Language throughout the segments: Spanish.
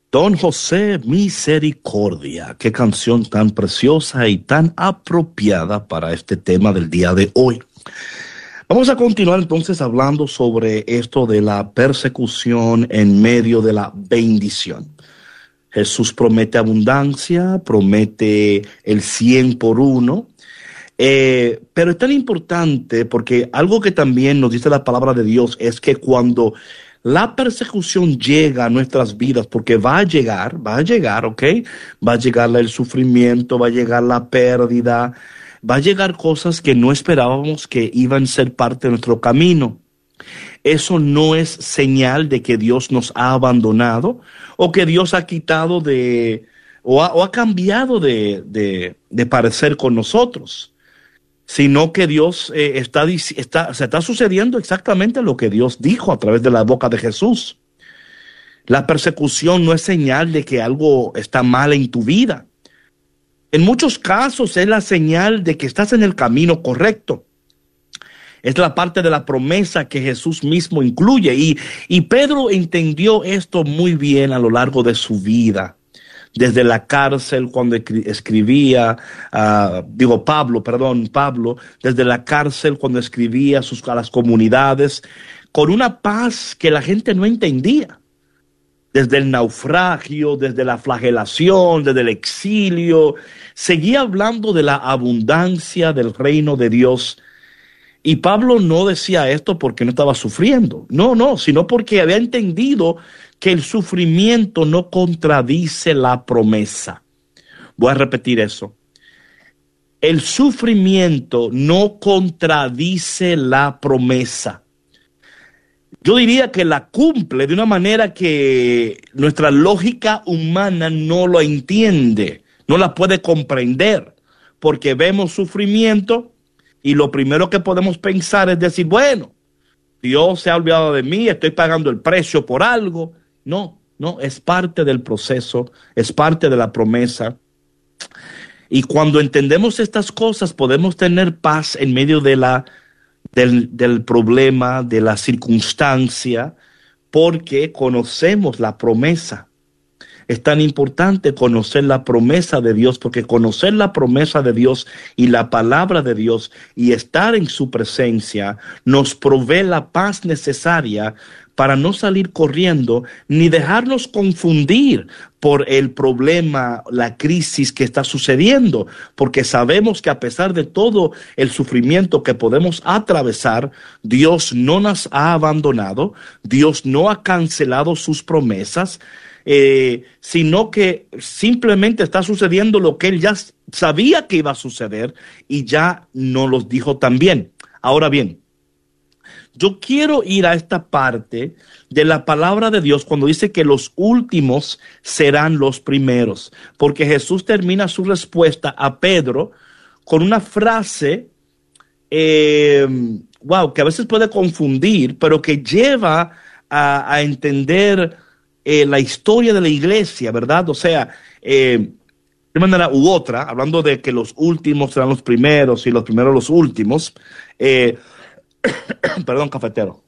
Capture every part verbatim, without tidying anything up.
Don José Misericordia, qué canción tan preciosa y tan apropiada para este tema del día de hoy. Vamos a continuar entonces hablando sobre esto de la persecución en medio de la bendición. Jesús promete abundancia, promete el cien por uno, eh, pero es tan importante porque algo que también nos dice la palabra de Dios es que cuando la persecución llega a nuestras vidas, porque va a llegar, va a llegar, ¿ok? Va a llegar el sufrimiento, va a llegar la pérdida, va a llegar cosas que no esperábamos que iban a ser parte de nuestro camino. Eso no es señal de que Dios nos ha abandonado o que Dios ha quitado de, o ha, o ha cambiado de, de, de parecer con nosotros, sino que Dios eh, está, está, se está sucediendo exactamente lo que Dios dijo a través de la boca de Jesús. La persecución no es señal de que algo está mal en tu vida. En muchos casos es la señal de que estás en el camino correcto. Es la parte de la promesa que Jesús mismo incluye. Y, y Pedro entendió esto muy bien a lo largo de su vida. Desde la cárcel, cuando escribía, uh, digo Pablo, perdón, Pablo, desde la cárcel, cuando escribía sus, a las comunidades, con una paz que la gente no entendía. Desde el naufragio, desde la flagelación, desde el exilio, seguía hablando de la abundancia del reino de Dios. Y Pablo no decía esto porque no estaba sufriendo, no, no, sino porque había entendido que el sufrimiento no contradice la promesa. Voy a repetir eso. El sufrimiento no contradice la promesa. Yo diría que la cumple de una manera que nuestra lógica humana no lo entiende, no la puede comprender, porque vemos sufrimiento y lo primero que podemos pensar es decir, bueno, Dios se ha olvidado de mí, estoy pagando el precio por algo. No, no, es parte del proceso, es parte de la promesa. Y cuando entendemos estas cosas, podemos tener paz en medio de la, del, del problema, de la circunstancia, porque conocemos la promesa. Es tan importante conocer la promesa de Dios, porque conocer la promesa de Dios y la palabra de Dios y estar en su presencia nos provee la paz necesaria para no salir corriendo ni dejarnos confundir por el problema, la crisis que está sucediendo, porque sabemos que a pesar de todo el sufrimiento que podemos atravesar, Dios no nos ha abandonado, Dios no ha cancelado sus promesas, eh, sino que simplemente está sucediendo lo que Él ya sabía que iba a suceder y ya nos los dijo también. Ahora bien, yo quiero ir a esta parte de la palabra de Dios cuando dice que los últimos serán los primeros, porque Jesús termina su respuesta a Pedro con una frase, eh, wow, que a veces puede confundir, pero que lleva a, a entender eh, la historia de la iglesia, ¿verdad? O sea, eh, de manera u otra, hablando de que los últimos serán los primeros y los primeros los últimos, eh, perdón, cafetero.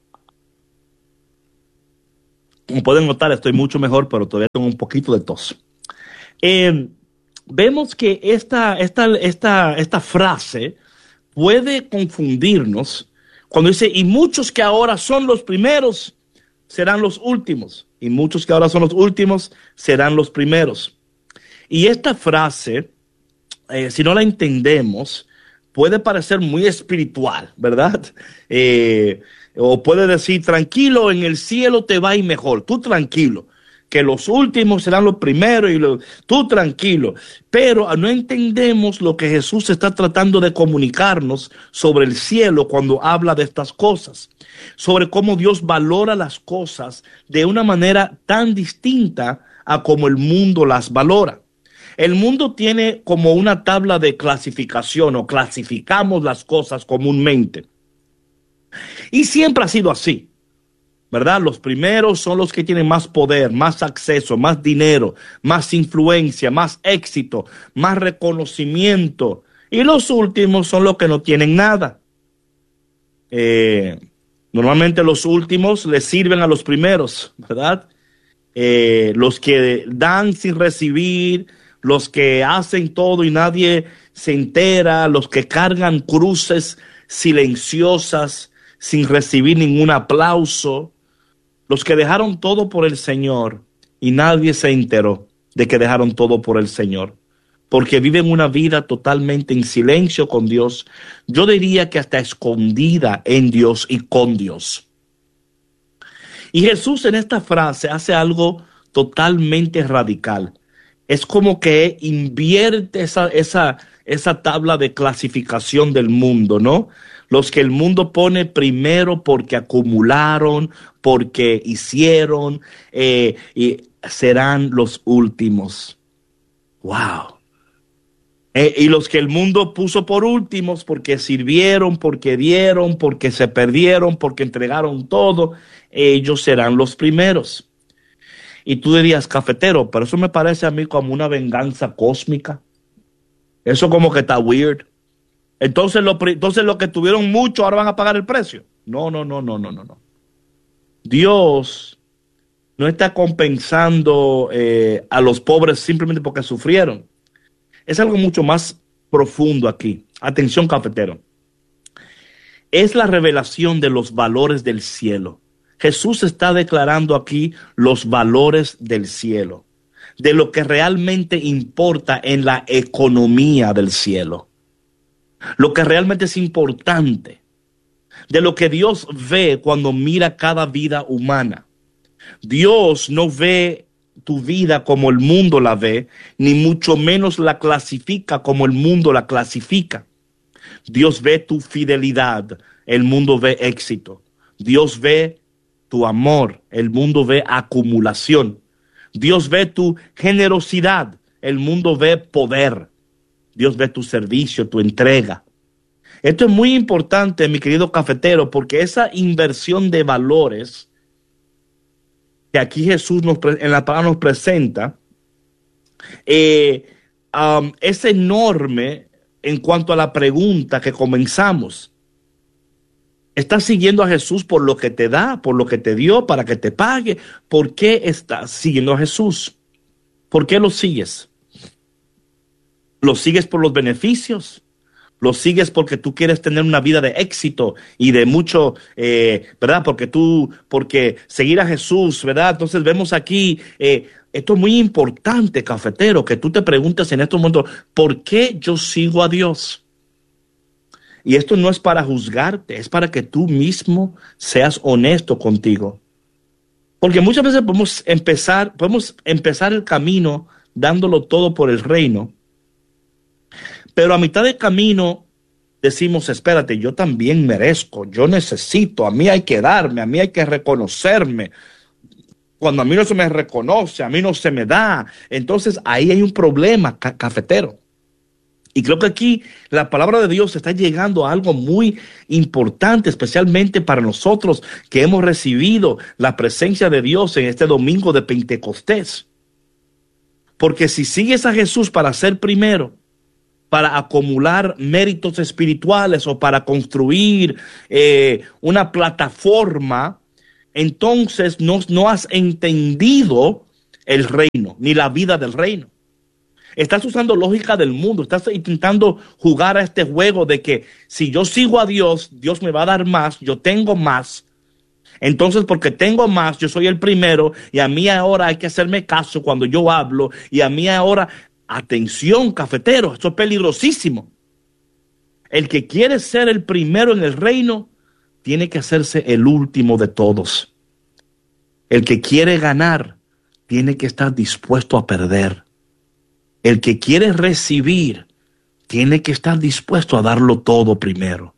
Como pueden notar, estoy mucho mejor, pero todavía tengo un poquito de tos. Eh, vemos que esta, esta, esta, esta frase puede confundirnos cuando dice, y muchos que ahora son los primeros serán los últimos, y muchos que ahora son los últimos serán los primeros. Y esta frase, eh, si no la entendemos, puede parecer muy espiritual, ¿verdad? Eh, o puede decir, tranquilo, en el cielo te va a ir mejor, tú tranquilo, que los últimos serán los primeros, y los, tú tranquilo. Pero no entendemos lo que Jesús está tratando de comunicarnos sobre el cielo cuando habla de estas cosas, sobre cómo Dios valora las cosas de una manera tan distinta a como el mundo las valora. El mundo tiene como una tabla de clasificación o clasificamos las cosas comúnmente. Y siempre ha sido así, ¿verdad? Los primeros son los que tienen más poder, más acceso, más dinero, más influencia, más éxito, más reconocimiento. Y los últimos son los que no tienen nada. Eh, normalmente los últimos les sirven a los primeros, ¿verdad? eh, los que dan sin recibir, los que hacen todo y nadie se entera, los que cargan cruces silenciosas sin recibir ningún aplauso, los que dejaron todo por el Señor y nadie se enteró de que dejaron todo por el Señor, porque viven una vida totalmente en silencio con Dios. Yo diría que hasta escondida en Dios y con Dios. Y Jesús en esta frase hace algo totalmente radical. Es como que invierte esa, esa, esa tabla de clasificación del mundo, ¿no? Los que el mundo pone primero porque acumularon, porque hicieron, eh, y serán los últimos. ¡Wow! Eh, y los que el mundo puso por últimos porque sirvieron, porque dieron, porque se perdieron, porque entregaron todo, ellos serán los primeros. Y tú dirías, cafetero, pero eso me parece a mí como una venganza cósmica. Eso como que está weird. Entonces los entonces lo que tuvieron mucho ahora van a pagar el precio. No, no, no, no, no, no, no. Dios no está compensando eh, a los pobres simplemente porque sufrieron. Es algo mucho más profundo aquí. Atención, cafetero. Es la revelación de los valores del cielo. Jesús está declarando aquí los valores del cielo, de lo que realmente importa en la economía del cielo, lo que realmente es importante, de lo que Dios ve cuando mira cada vida humana. Dios no ve tu vida como el mundo la ve, ni mucho menos la clasifica como el mundo la clasifica. Dios ve tu fidelidad, el mundo ve éxito. Dios ve tu amor, el mundo ve acumulación. Dios ve tu generosidad, el mundo ve poder. Dios ve tu servicio, tu entrega. Esto es muy importante, mi querido cafetero, porque esa inversión de valores que aquí Jesús nos, en la palabra nos presenta, eh, um, es enorme en cuanto a la pregunta que comenzamos. ¿Estás siguiendo a Jesús por lo que te da, por lo que te dio, para que te pague? ¿Por qué estás siguiendo a Jesús? ¿Por qué lo sigues? ¿Lo sigues por los beneficios? ¿Lo sigues porque tú quieres tener una vida de éxito y de mucho, eh, ¿verdad? Porque tú, porque seguir a Jesús, ¿verdad? Entonces vemos aquí, eh, esto es muy importante, cafetero, que tú te preguntes en estos momentos, ¿por qué yo sigo a Dios? Y esto no es para juzgarte, es para que tú mismo seas honesto contigo. Porque muchas veces podemos empezar, podemos empezar el camino dándolo todo por el reino. Pero a mitad del camino decimos, espérate, yo también merezco, yo necesito, a mí hay que darme, a mí hay que reconocerme. Cuando a mí no se me reconoce, a mí no se me da. Entonces ahí hay un problema, ca- cafetero. Y creo que aquí la palabra de Dios está llegando a algo muy importante, especialmente para nosotros que hemos recibido la presencia de Dios en este domingo de Pentecostés. Porque si sigues a Jesús para ser primero, para acumular méritos espirituales o para construir eh, una plataforma, entonces no, no has entendido el reino, ni la vida del reino. Estás usando lógica del mundo, estás intentando jugar a este juego de que si yo sigo a Dios, Dios me va a dar más, yo tengo más. Entonces, porque tengo más, yo soy el primero y a mí ahora hay que hacerme caso cuando yo hablo y a mí ahora, atención, cafetero, esto es peligrosísimo. El que quiere ser el primero en el reino tiene que hacerse el último de todos. El que quiere ganar tiene que estar dispuesto a perder. El que quiere recibir tiene que estar dispuesto a darlo todo primero.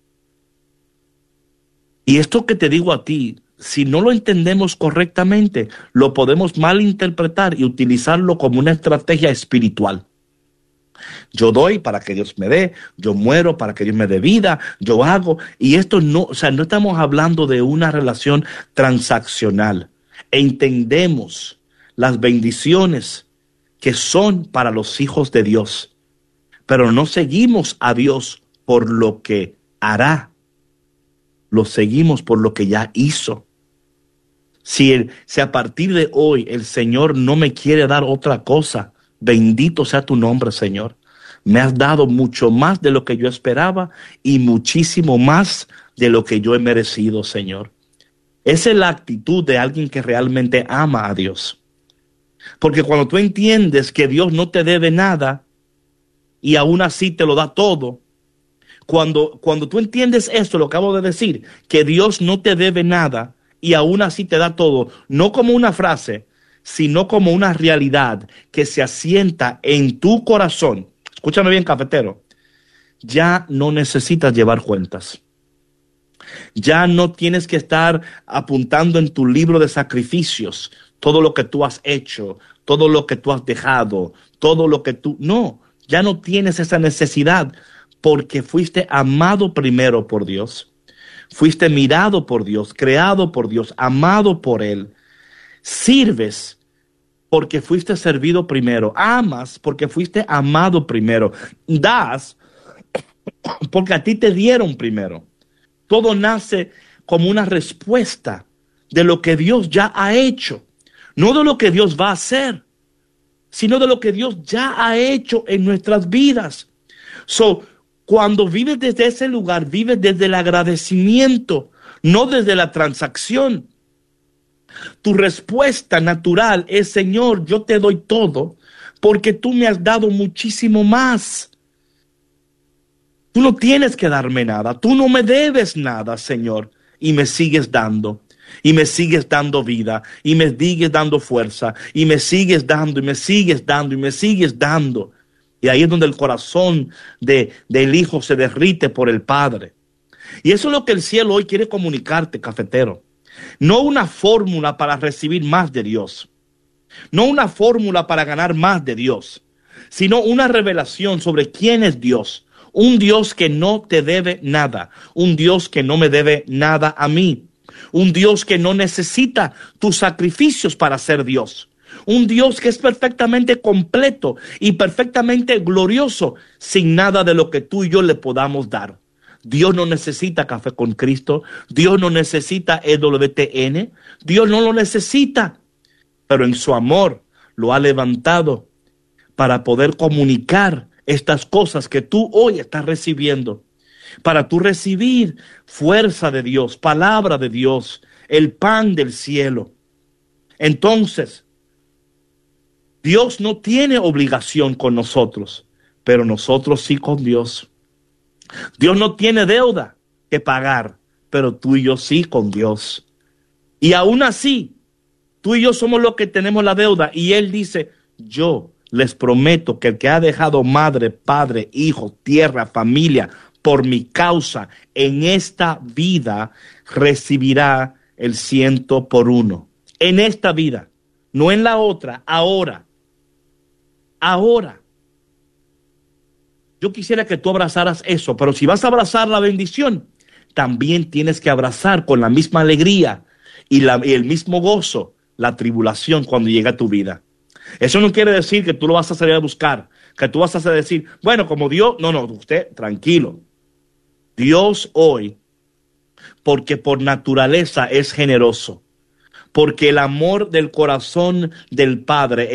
Y esto que te digo a ti, si no lo entendemos correctamente, lo podemos malinterpretar y utilizarlo como una estrategia espiritual. Yo doy para que Dios me dé, yo muero para que Dios me dé vida, yo hago. Y esto no, o sea, no estamos hablando de una relación transaccional. Entendemos las bendiciones que son para los hijos de Dios, pero no seguimos a Dios por lo que hará, lo seguimos por lo que ya hizo. Si, el, si a partir de hoy el Señor no me quiere dar otra cosa, bendito sea tu nombre, Señor. Me has dado mucho más de lo que yo esperaba y muchísimo más de lo que yo he merecido, Señor. Esa es la actitud de alguien que realmente ama a Dios. Porque cuando tú entiendes que Dios no te debe nada y aún así te lo da todo, cuando, cuando tú entiendes esto, lo acabo de decir, que Dios no te debe nada y aún así te da todo, no como una frase, sino como una realidad que se asienta en tu corazón. Escúchame bien, cafetero. Ya no necesitas llevar cuentas. Ya no tienes que estar apuntando en tu libro de sacrificios todo lo que tú has hecho, todo lo que tú has dejado, todo lo que tú... No, ya no tienes esa necesidad porque fuiste amado primero por Dios. Fuiste mirado por Dios, creado por Dios, amado por Él. Sirves porque fuiste servido primero. Amas porque fuiste amado primero. Das porque a ti te dieron primero. Todo nace como una respuesta de lo que Dios ya ha hecho. No de lo que Dios va a hacer, sino de lo que Dios ya ha hecho en nuestras vidas. So, cuando vives desde ese lugar, vives desde el agradecimiento, no desde la transacción. Tu respuesta natural es: Señor, yo te doy todo porque tú me has dado muchísimo más. Tú no tienes que darme nada, tú no me debes nada, Señor, y me sigues dando. Y me sigues dando vida, y me sigues dando fuerza, y me sigues dando, y me sigues dando, y me sigues dando. Y ahí es donde el corazón de, del Hijo se derrite por el Padre. Y eso es lo que el cielo hoy quiere comunicarte, cafetero. No una fórmula para recibir más de Dios. No una fórmula para ganar más de Dios. Sino una revelación sobre quién es Dios. Un Dios que no te debe nada. Un Dios que no me debe nada a mí. Un Dios que no necesita tus sacrificios para ser Dios. Un Dios que es perfectamente completo y perfectamente glorioso sin nada de lo que tú y yo le podamos dar. Dios no necesita Café con Cristo. Dios no necesita E W T N. Dios no lo necesita. Pero en su amor lo ha levantado para poder comunicar estas cosas que tú hoy estás recibiendo. Para tú recibir fuerza de Dios, palabra de Dios, el pan del cielo. Entonces, Dios no tiene obligación con nosotros, pero nosotros sí con Dios. Dios no tiene deuda que pagar, pero tú y yo sí con Dios. Y aún así, tú y yo somos los que tenemos la deuda. Y Él dice: yo les prometo que el que ha dejado madre, padre, hijo, tierra, familia, por mi causa, en esta vida recibirá el ciento por uno. En esta vida, no en la otra, ahora. Ahora. Yo quisiera que tú abrazaras eso, pero si vas a abrazar la bendición, también tienes que abrazar con la misma alegría y, la, y el mismo gozo la tribulación cuando llega a tu vida. Eso no quiere decir que tú lo vas a salir a buscar, que tú vas a decir, bueno, como Dios, no, no, usted tranquilo. Dios hoy, porque por naturaleza es generoso, porque el amor del corazón del Padre